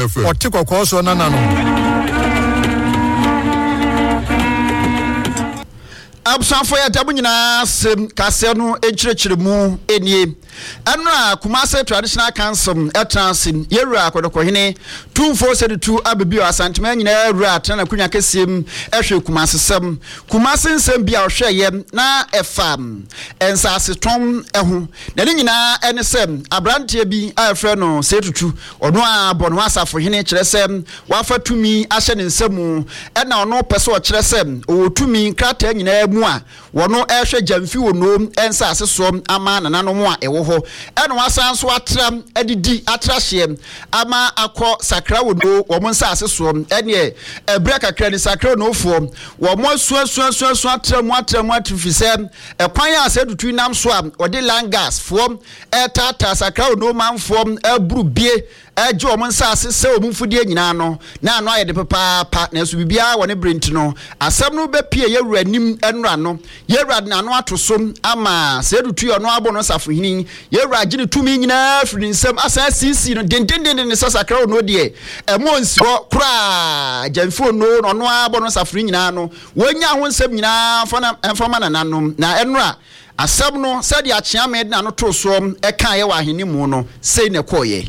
ɔte kɔkɔɔ so nana no absanfo ya tabu nyina sem kase no enkyerɛkyerɛmu enie ɛno a Kumase Traditional Council ɛtransim yɛwura akɔdɔkɔhene 2472 abibio asantema nyina yɛwura atana kunya kesiem ɛhwɛ Kumase sem Kumase nsem bia ɔhwɛ yɛ na ɛfam ɛnsase tom ɛho na ne nyina ɛne sem abrantie bi a ɛfrɛ no setutu ɔno a bɔno asafo hene kyerɛ sem wafa tumi ahyɛ ne nsɛmu ɛna ɔno pɛ sɛ ɔkyerɛ sem ɔtumi krata nyina mu a wɔno ɛhwɛ gyamfi wonom ɛnsase so ama nananom a ɛwɔ hɔ ɛna wasan so atra adidi atrahye ama akɔ sakra wono wɔn nsase so ɛne ɛbrɛ kakra ne sakra nofo wɔn suasu atra mu atrifisɛ ɛkwan a sɛ dutu nam so a wɔde langas fo ɛtata sakra wono manfo ɛburu bie ɛgye wɔn nsase sɛ wɔn mfudie nyinaa no na ano ayɛ de papaapa na nso bibia wɔ ne brent no asɛm no bɛpie yɛwura nim ɛnura no yɛwura na ano ato so ama sɛ dutu ɔno abɔ no safo hini yɛwura gye ne tumi nyinaa firi nsɛm asan sisi no dendenden ne sakra wono deɛ ɛmo nsi hɔ kora gyamfo no ɔno abɔ no safo nyinaa no wɔnya ho nsɛm nyinaa fama nananom na ɛnura asɛm no sɛ de akyea me na no to so ɛka yɛ wɔ ahene mu no sei ne kɔyɛ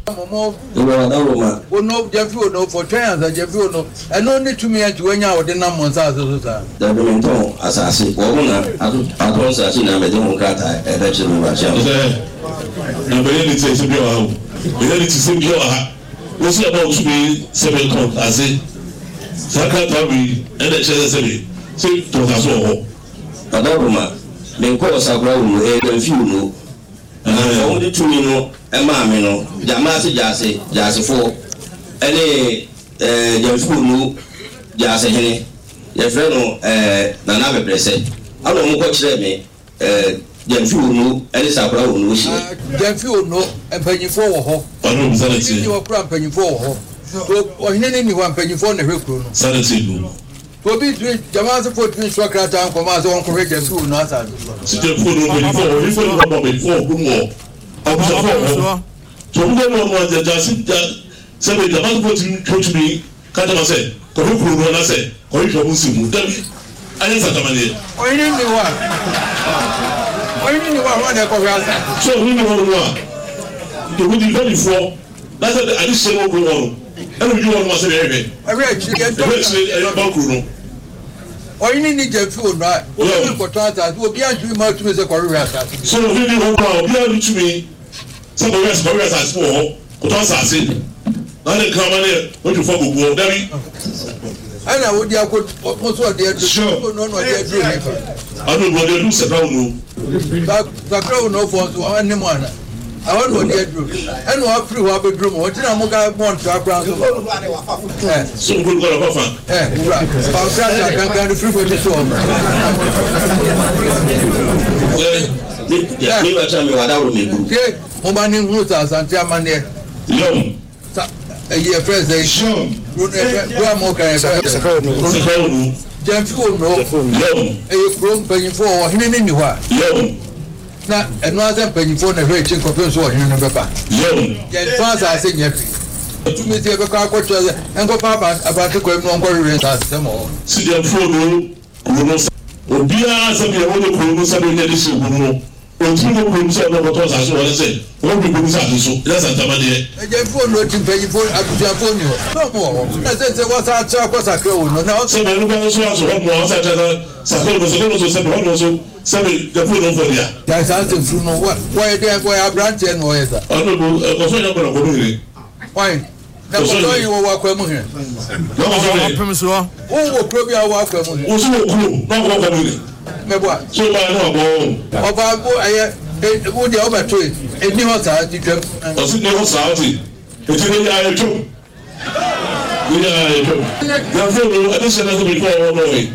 ono jafi ono for twɛn asa jafi ono ɛno ne tumi anti wanya wɔde nam monsa so sa da domento asase wɔn na ato asase na mede ho krata ɛbɛkyerɛ mu bakyɛ na bɛyɛ ne tse bi wɔ ha bɛyɛ ne tse bi wɔ ha wosi aba osu bi sɛbɛ tɔn ase sakata bi ɛna kyerɛ sɛbɛ sɛ tɔn so wɔ adabuma menkɔ sakura wo ɛmfi wo no de tumi no ɛma me no jamase jasefo ɛne jamfu no jase hene yɛfrɛ no nana bebrɛsɛ ana mo kɔ kyerɛ me jamfu no ɛne sakura wo no hye jamfu no empanyifo wɔ hɔ ɔno msanati ni wɔ kura empanyifo wɔ hɔ so ɔhene ne ni wɔ empanyifo na hwɛ kuro no sanati no obi tu jamase fo tumi so krata nkɔma so wɔn kɔhwɛ jamfu no asa si jamfu no empanyifo no ba empanyifo ko mo abusafo so mo no mo jase sɛbɛ jamase fo tumi kata ma sɛ kɔhwɛ kuro no na sɛ kɔhwɛ hwɛ mo simu dabi ayɛ satamane ɔhene ni wa wɔn na kɔhwɛ asa so ɔhene ni wɔn no a to di empanyifo na sɛ ade hyɛ mo ko wɔn ɛna bi wɔn ma sɛ bɛhwɛ ɛwɛ akyire ɛwɛ ba kuro no ɔyini ni jɛfi ono a obi kɔtɔ asase obi antumi ma tumi sɛ kɔhwɛ asase so obi ni wɔn a obi a tumi sɛ kɔhwɛ asase wɔ hɔ kɔtɔ asase na ne kama ne wɔtwe fɔ gbogbo dabi ɛna wodi akɔ mɔsɔ ɔdi ɛdu no ɔdi ɛdu nifa anu ɔdi ɛdu sakra ono sakra ono fɔ nso wɔn anim ana àwọn ni ɔdi ɛdu ɛna wɔn afiri hɔ abɛduru mu wɔn ti na mo ka mɔntu akora nso so nkulu kɔlɔ kɔfa wura pàṣẹ àti àgàgà ni firi hɔ ti so ɔmɔ. mi bɛ tɛ mi wa dawuro mi buru. ṣé mo bá ní nkú sa asante amaneɛ. yom. ɛyɛ fɛ sɛ. sɔm. kura mɔ kan yɛ fɛ. sakra ono. jɛnfi ono. yom. ɛyɛ kuro mpanyinfo wɔ hinɛ ne ni hɔ a. yom. na ɛnu asɛ mpanyinfo na hwɛ ekyi nkɔfɛ nso wɔ hinɛ ne bɛba. yom. yɛntɔn asase nyɛ fi. tumi si ɛbɛkɔ akɔtɔ sɛ ɛnkɔfɔ abate kɔ mu na ɔnkɔhwehwɛ asase sɛ ma wɔ. si jɛnfo ono kuro no obiara sɛbi ɛwɔ ne kuro no sɛbi ɛnyɛ de si kuro no otumi ne kuro no sɛ ɛna ɔkɔtɔ asase wɔ ne sɛ wɔn bi kuro no sɛ ase so ɛyɛ santamadeɛ. ɛjɛnfo no ti mpanyinfo abusuafo ni hɔ n'ɔmu wɔ hɔ na sɛ wɔsa akyɛ akɔ sakra wɔ no na. sɛbi ɛnu bɛ nso aso hɔ mu a ɔsa kyɛ sakra no so sɛbi hɔ no so sɛbi jɛnfo no fɔ dia. yasa ase furu no wɔyɛ dɛ wɔyɛ aberanteɛ na wɔyɛ sa. ɔno no ɛkɔsɔ yɛ kɔnɔ kɔnɔ yɛrɛ. wɔyɛ na kɔsɔ yi wɔ akɔ mu hɛ. ɔpem so wɔn wɔ kuro bi a wɔ akɔ mu hɛ. wosu wɔ kuro n'akɔ kɔnɔ yɛrɛ. mɛbɔ a. so baa ne wa bɔ. ɔba ko ɛyɛ wo deɛ ɔbɛ to yi eni hɔ saa ti twɛm. ɔsi ne hɔ saa ti eti ne yɛ ayɛ twɛm ne yɛ ayɛ twɛm jɛnfo no ɛde hyɛ ne so bi kɔ ɔwɔ n'oye.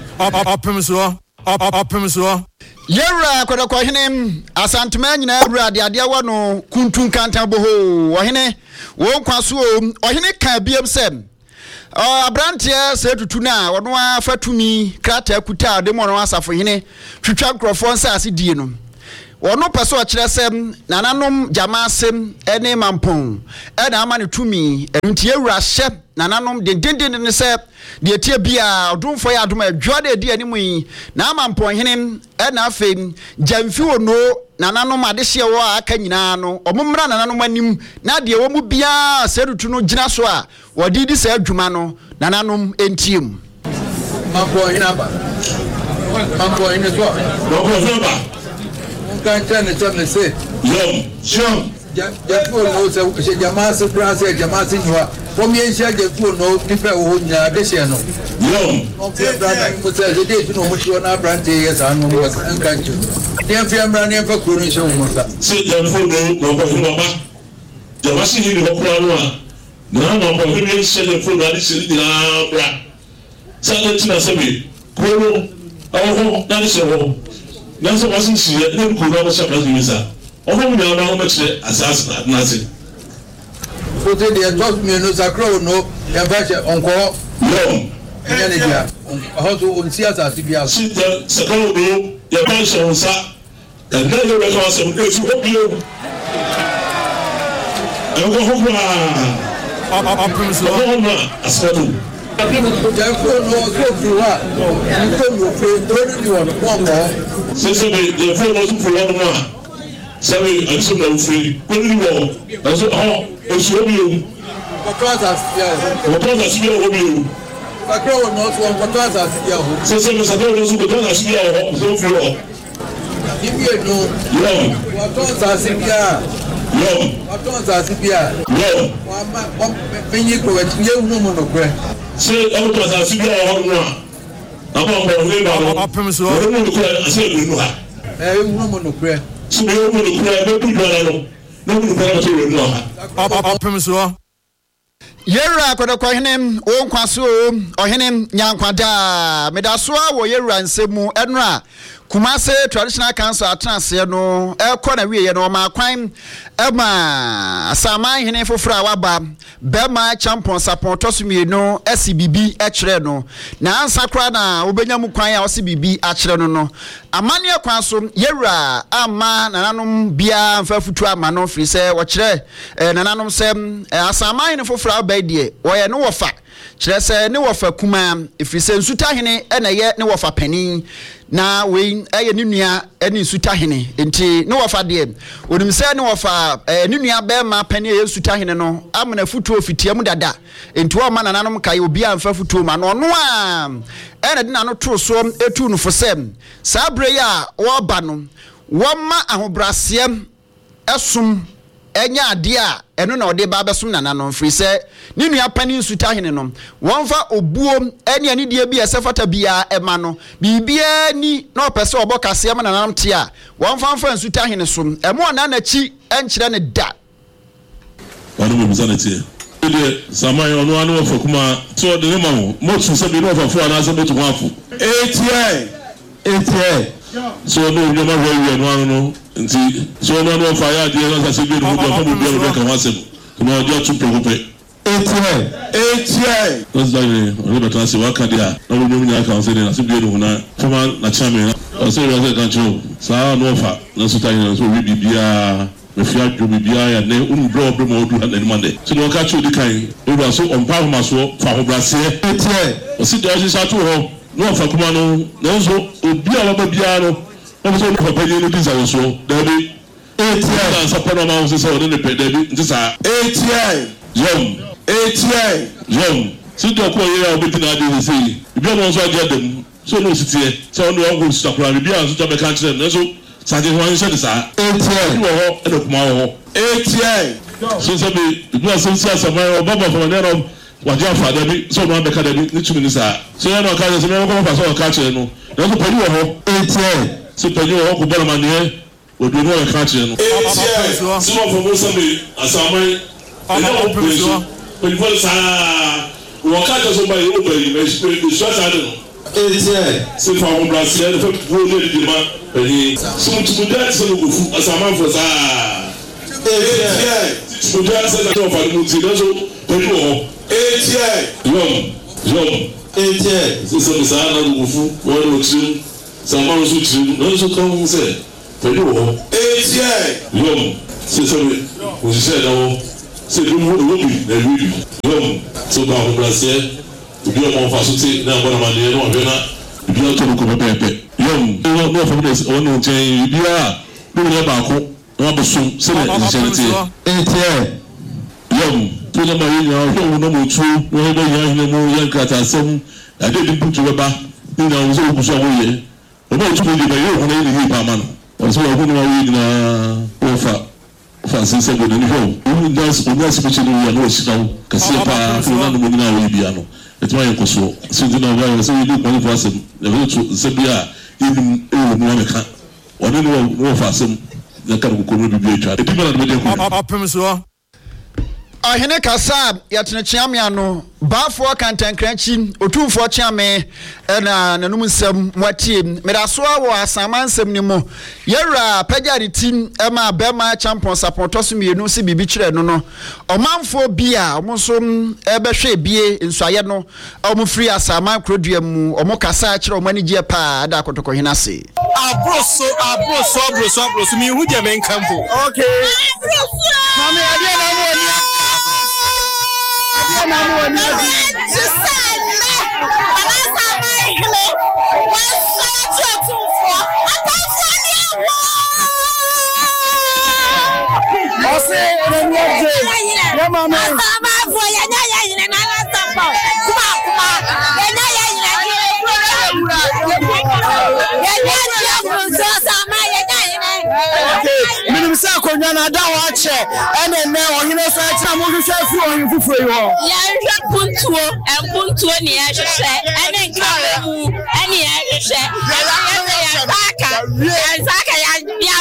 ɔpem so yɛwura akɔdɔkɔhene asantema nyinaa wura adeadeɛ wɔ no kuntun kantan boho ɔhene wɔn kwa so ɔhene ka biam sɛ abranteɛ sɛ tutu na ɔno afa tumi krata kuta de mo no asafo hene twitwa nkrɔfoɔ nsa ase die no ono peso kyerɛsɛm nananom Jamasem ene mampon na ama ne tumi enuntie wura hye nananom dendenden ne sɛ de etie bia odumfo ya adom adwa de di animu yi na mampon hene na afem Jamfi ono nananom adehye wo aka nyina no omumra nananom anim na de wo mu bia serutu no gyina so a wodi di sɛ adwuma no nananom entiem mampon hene aba mampon hene so Can't say, Yum, Japo knows Jamasi Brass, Jamasi Noa. From the ancient Japo no people who are Desiano. Yum, the day to know what you are brandy as I know and can't you. The Ampham running for coronation. Say, Japo, no, Jamasi in the Oklahoma. None of the women selling food that is in the bra. Saturday, Sabi, Koro, oh, that is all. Nanso wasin siye ne nkura wo shaka zimisa omo nya na ho meche asas na ase so they talk me no sakro no ya bache onko no enya ne dia how to on siasa tibia sit sakro no ya bache onsa and then you record some news hope you go home asfatu Sesame, the phone was for 1 month. Sorry, I'm so no free. What do you want? I said, oh, it's you. What was you? I grow not one, what was I? Sesame, I don't know what was I so for. If you know, what was I think? What was I think? When you go and you know, no bread. Say, I was a cigar one. I'm not going to say, no prayer. So, no, Yera kwa hinem o nkwaso ohinem nyankwada medaswa wo yera nsemu enra Kumase Traditional Council atranse no ekọ na wiye no ma kwan ema asaman hene foforo waba bema champion support sumie no SBB ekire no na ansa kra na obenya mu kwan a SBB akire no amane kwan so yera ama nananom bia mfa futu ama no firi se wo kire nananom sem asaman hene foforo waba die wo ye no wofa kire se ne wofa kuma ifiri se nsuta hene na ye ne wofa panin na we eye ni nua eni suta hene enti no wafa de onim se ne wafa ni nua be ma pani ye suta hene no amna futuo fitiam dada enti o ma nananom kai obi amfa futuo ma no no a ene de na no to so etu no fosem sa bre ya wo ba no wo ma ahobrasem esum enya ade a eno na ode ba besum nananom firi se ni nua pani suta hene no wonfa obuo ene ani die bia sefata bia ema no bibia ni na opese obokase ema nanam te a wonfa suta hene so emo na na chi enkyere ne da wanu mu sanete de samai ono anu ofo kuma to de ne mawo mo tun se bi no ofo ana se betu afu ATI so no nyoma we no anu no nti so no no fire de na se bi no do ko bi o be kan wasem no do tu preocupe ATI those like we better say waka dia na we nyoma aka se na se bi no na fama na chame na so we say kan cho sa no fa na so tan so we bibia me fia do bibia ya ne un bro bro mo do na mande so no ka cho di kan we do so on pa ma so fa ho brase ATI o si do si sa to ho no fa kuma no so obi a ba bia no o so no papa ye no pizza so dabi ATI na sa pa no ma so so ne pe dabi nti sa ATI yom si do ko ye obi tina de sei bi no so agya dem so no sitie so no go stakura bi a so to be kan kire no so sa je ho anse de sa ATI wo ho e do kuma wo ATI so so bi so so ma o baba for na no waje afa dabi so no be ka dabi ni tumi ni sa so ya no ka se me ko fa so ka kire no so pẹ̀lú wo ho ATI so pẹ̀lú wo ko bọ́lá ma ni odo no ka kire no ATI so mo fo so me asaman When sa wakati so by you by me short ado ATI so for one Brazil for go le di ma so to that so go fu asaman for sa ATI so that so that for mu ti so pẹ̀lú wo ATI yom ATI so sa na go fu wo no trim sa ma so trim no so kan se pẹ̀lú wo Yom, c'est ça, vous savez, c'est le mot lobby, les lui. Yom, c'est pas un plaisir. Bien, on va sauter dans la bonne manière, on verra. Bien, tout le monde peut être. Yom, on nous tient bien. Nous n'avons pas encore. On va se c'est la charité. Yom, tout le monde a un tout, on a un catastrophe. La deuxième pour tu veux pas. Nous avons besoin de sauver. On va tout le monde on a une par man. On se voit na ofa c'est ça de niveau. On doit se mettre dans le salon. Que c'est pas on a nous na bia no. Et toi y koso. C'est de na c'est lui qu'on voit c'est bien il nous ameka. On nous fa c'est na kan ko no bibia twa. Et puis na de ko. Apemso. Ahene kasa yatene chiamia no bafo kantankranchi otumfo chiame na nanum nsem mwatie medaso wo asamansem ni mo yewra pagari team ema bema champion supporto so mienu se bibi kire no no omanfo bia omonso ebehwe bie nsuaye no omo free asaman krodua mu omo kasa kire omani gie pa ada kotoko hinase Abroso mi hu je men kampo. Okay. Mami ade na mo ni. Minimisa konya na da wa che ene ohine so acha mo hwehwe fu ohine fufuro yi ho ya hwe puntuo ni ya hwehwe ene nka mu ene ya hwehwe ya saka ya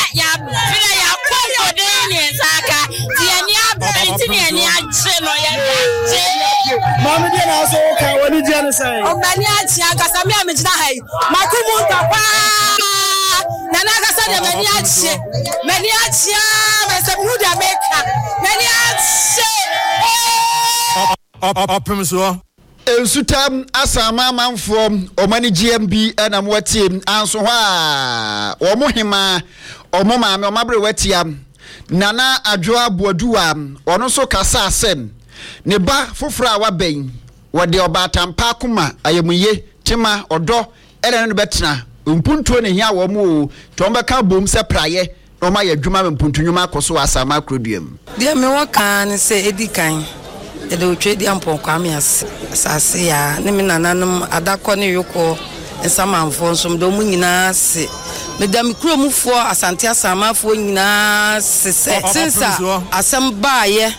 ko de ni saka ti eni abere ti ni eni ache no ya che mama de na so ka woni je ne sai o mani achi akasa mi amejina hai makumu papa nana kasa de mani achi mese muda meka mani achi apemso ensutam asama manfo omani GMB na mwatie anso ha omo hema omo maame omabre watia nana adwoa boaduwa ono so kasa asem ne ba foforo a waben wode obatampa kuma ayemuye tema odo ene no betena mpuntuo ne hia wo mu to mbeka bom se praye no ma yadwuma mpuntunwuma akoso asama kroduam dia me wakan se edikan ede otwe ampon kwame asase ya ne me nananum adakọ ne yoko ensamanfo nsom do mu nyina se medam kromufo asante asamafo nyina se sensa asem baaye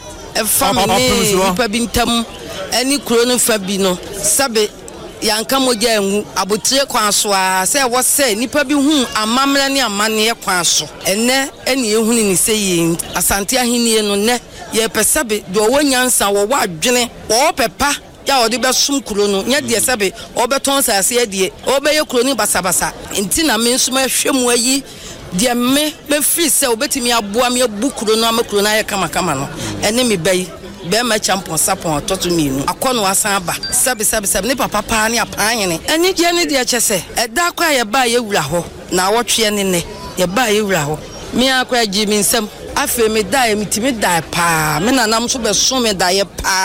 family nipa bintam ani kuro no fa bi no sabe yanka moja enwu abotire kwanso a se wo se nipa bi hu amamra ne amane kwanso enne eni ehunu ni se yi asante ahenie no ne ye pesabe do wonyansa wo wadwene wo pepa ya odi be sum kuro no nya de sabe obeton sase de obeye kuro ni basabasa enti na me nsuma hwemu ayi de me free se obetimi aboa me abukuro no amakuro na ye kama no ene me bayi be ma champion sapon toto minu akono asan aba sabe ne papa pa ne apanyene eni je ne de chese eda kwa ye ba ye wura ho na wotwe ne ye ba ye wura ho mi akwa ji mi nsem afi me da e mitimi da pa me nanam so be so me da ye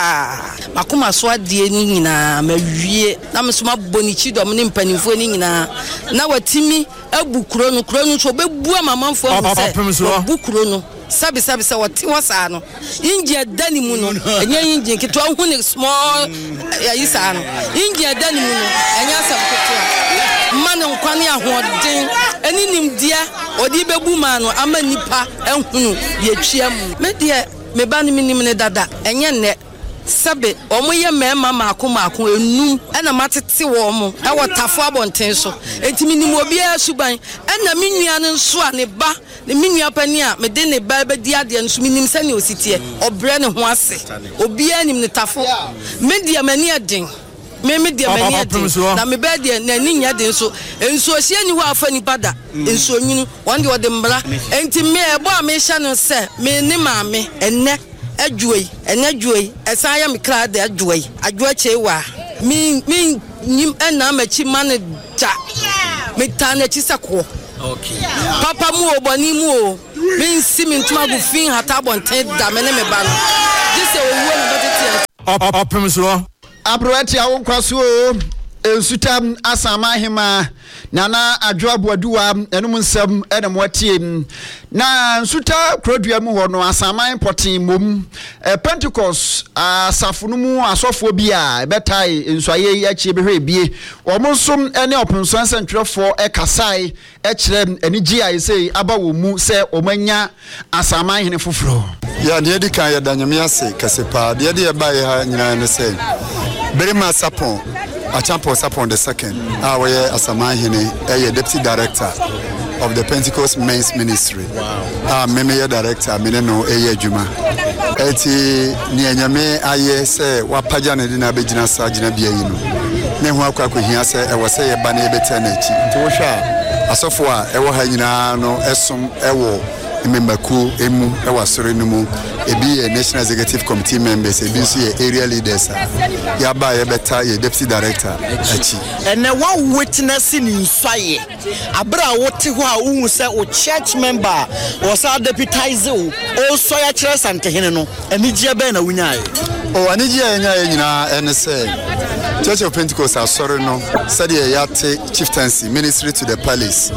pa makoma so ade ni nyina mawie na me so maboni chi dom ne mpanimfo ni nyina na watimi abukuro no so bebu amamanfo ho bukuro no sabi wati wasa no inje dani mu no enye inje kitwa hu ne small ya yisa no inje dani mu no enye asam kitwa mane nkwane ahoden eni nimdia odi bebu ma no ama nipa ehunu ye twia mu me de me ba ni minim ne dada enye ne sabe omoye mema maako enum ena matete wo mo e wotafo abonten so entimi nim obi asuban ena minua ne nso a ne ba ne minua pani a me de ne ba be di ade nso minim sane ositie obre ne ho ase obi anim ne tafo me dia mani eden me dia mani eden na me ba dia na ni nya den so enso hie ni ho afa ni bada enso nyinu wonde wode mbra enti me ebo a me hya no se me ne maame enne adwoi esaya me kra de adwoi chewa mi nyim ena machi mane ja me ta na chi sako Okay. Papa mu oboni mu o. Me nsi me ntuma go fin hata bonten da me ne me ba no. This e owo na betete. Opemso. Abrowati awon kwaso o. Ensutam asama hima nana adwoabuaduwa enum nsam enam watie na nsuta krodua mu ho no asama importing mom Pentecost asafunu mu asofo bi a betai nsuaye yachi behwe bie omonsom ene openso sentwerefo ekasai ekire enigi ayesei aba wo mu se omanya asama hene foforo ya ne edi kan ya danyame ase kasepa de de ba ye ha nyina ne se berima sapon Achampo Sapon the second, our Asamahine, a deputy director of the Pentecost Men's Ministry. Wow. Meme director, Mineno Eye Juma. Eti Nianyame Aye say Wapajana dina Bejina Sajina Biano. Newa Kwakuhia say I was say a banner betenechi. Tosha Asofwa, Ewa Hina no Esum Ewo. Memberku emu ewa sore numu ebi national executive committee members ebi nso area leaders ya ba ye beta ye deputy director achi ene one witness ni nsaye abra wote ho a wu se o church member o sa deputize o so ya kire santehene no anigye be na wunyae o anigye enya nyina ene se Church of Pentecost asore no said ye yate chieftaincy ministry to the palace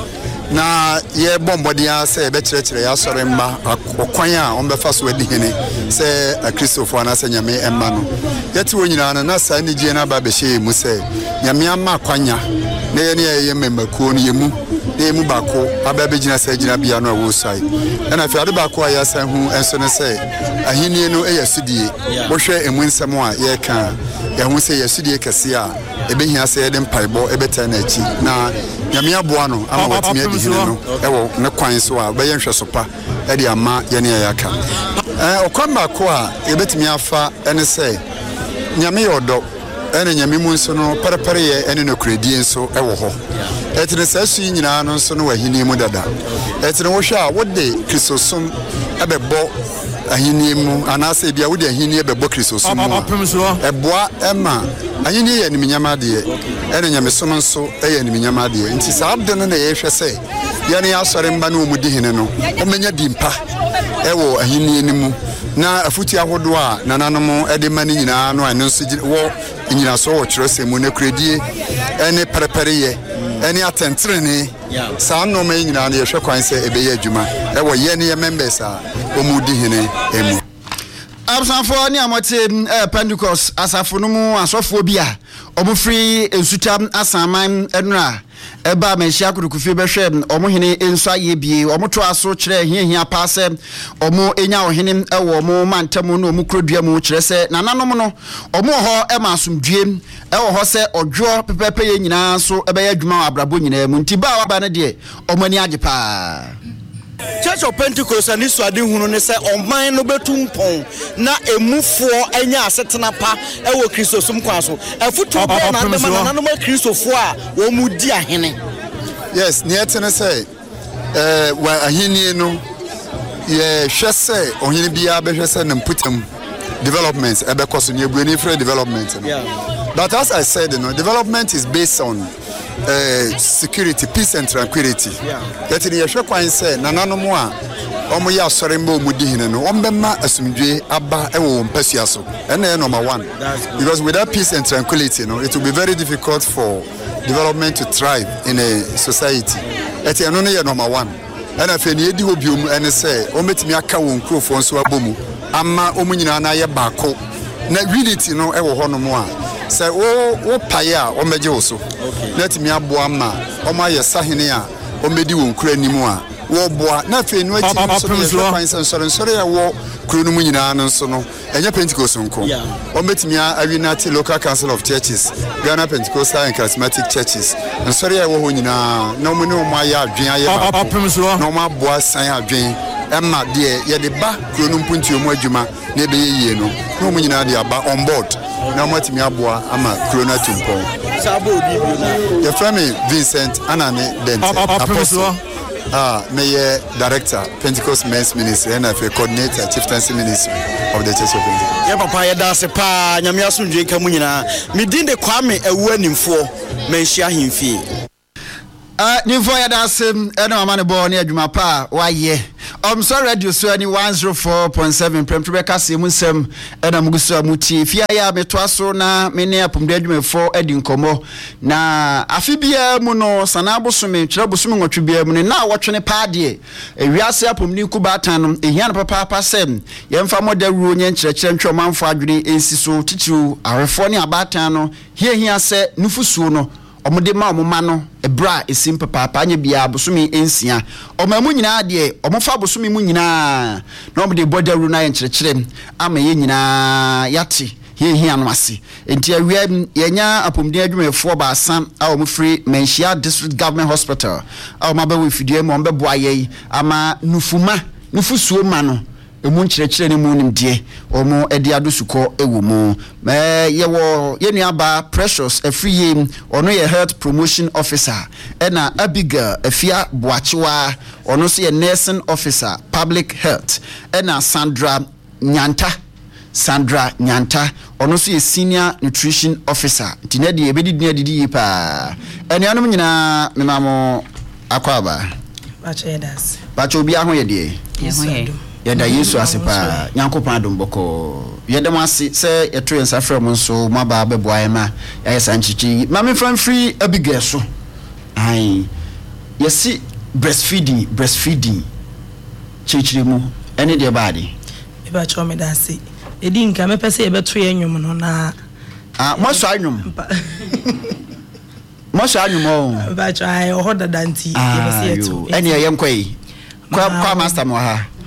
na ye bombodia se be kire ya sore mma okwan a on be fa so adi hene se Christopher na se nyame emma no yeti wonyina na sa ni je na ba be hye mu se nyame amma kwanya na ye ne ye memmakuo no yemu emu bako aba be gina se gina bia no wo sai na fi ade bako a ya san hu enso ne se ahini no eyasudie wo hwe emu nsem a ye ka ya hu se yasudie kase a ebe hia se ye de mpaibo ebeta na achi na nyame aboa no ama watimi adi hene no ewo ne kwan so a be ye hwe sopa e de ama ye ne ya ka okwan bako a ebetimi afa ene se nyame yodo ene nyame mu nso no parapare ye ene no kredi nso ewo ho etene sasu nyina no nso no wahini mu dada etene wo hwa wode Kristosum ebebo ahini mu anase bia wode ahini ebebo Kristosum eboa ema ahini ye niminyama de ene nyame som nso eye niminyama de nti sa abde no na ye hwe se ye ne asore mba no omudi hene no omenya dimpa ewo ahini ni mu na afuti ahodo a nananom ede mani nyina no ane nso wo nyina so wo kyerosemu na kredie ene parapare ye ene atentrene sa no me nyina na ye hwe kwan se ebe ye adwuma ewo ye ne ye members a omudi hene emu absanfo ni amote Pentecost asafo no mu asofo bi a omofri ensuta asaman enura eba menhia kurukufi behwe omo hene enso aye bie omo to aso kire hiahia paase omo enya ohene ewo omo mantamu no omo krodua mu kire se nananom no omo ho ema asomdue ewo ho se odwo pepepe ye nyina so ebe ya adwuma abrabo nyina mu ntiba wa ba ne de omo ani agepa Church of Pentecost and this wadi hunu ne se oman no betumpon na emufuo enya asetena pa ewo Kristosum kwaso efutu be na ndema na no Kristofo a wo mu di ahene yes ne etene se wa ahini no ye hwese ohini bia be hwese na mputam development ebe koso ne ebuani free development but as I said, you know, development is based on security, peace and tranquility. That in the Shokwan said, Nanano a omo ya sore mbo mudi hine no ombema asumdwe aba ewo mpasiaso. And then number one, because without peace and tranquility, you know, it will be very difficult for development to thrive in a society. Eti anono ye number one. And if any edi obium and say, ometimi aka wo nkrofo nso abomu ama omu nyina na ye baako. Na unity no ewo hono mo a say wo paya o meje wo so let me aboa ma o ma ye sahene a o medi wo nkura nimu a wo boa na fe no ati so no kwanse nsore ya wo kuro no mu nyina no so no enya Pentecost nko o metimi awinati local council of churches Ghana Pentecostal and Charismatic churches nsore ya wo ho nyina na mo ne o ma ya adwen aye ba no ma boa san adwen emma de ye de ba kuro no mpunti o mu adwuma na ebe ye no no mu nyina de aba on board na matimi aboa ama corona tumpon sabo obi bi na the family Vincent Anane Dent apostle mayor director Pentecost Men's Ministry and a coordinator chieftaincy ministry of the Church of Pentecost ya papa ya da se pa nyame asundwe ka mu nyina medin de Kwame ewu animfo menhia hemfie Nifo ya dasim ena mama ne bo ne adwuma pa waye. Omso radio so ani 104.7 Premtube kase mu nsem ena mugusu amuti. Fia ya metwa so na me ne apomde adwumefo adi nkomo. Na afibia mu no sana bosome kire bosome nwotwe bia mu ne na wotwe pa de. Ewiase apomni kubatan no ehia no papa sem. Yemfa modaruo nye nkyerɛkyerɛ ntwe manfo adwene ensi so titiru arefo ne abatan no hia se nufusuo no omode ma omoma no ebra esim papa anya bia bosome ensia omamu nyina de omofa bosome mu nyina na omode bodaru na yenkyerɛkyerɛ ama ye nyina yate hia no ase enti awia yenya apomde adwumefo baasa a omfri Menchia District Government Hospital a omabawe fidie mo ombeboa ye ama nufusuo ma no emu nkyerɛkyerɛ ne mu nimdie omo edi adosuko ewo mu yewo yenuaba Precious Afriye ono ye health promotion officer ena Abigail Afia Boachiwa ono so ye nursing officer public health ena Sandra Nyanta ono so ye senior nutrition officer tinedi ebedi didi pa enuanom nyina memamo akwaba bacho bia ho ye de yada Yesu asepa nyankopon adomboko yeda mo ase se yeto yensa frɛ mo nso maba beboa ma ya sanchichi mame free Abigail so ai yesi breastfeeding chichiri mu ene de baade e ba cho me da se edi nka me pese ye beto ye nwom no na mo so anwom o ba cho ai o hoda danti ye pese yeto ene ye nkoi kwa master mo ha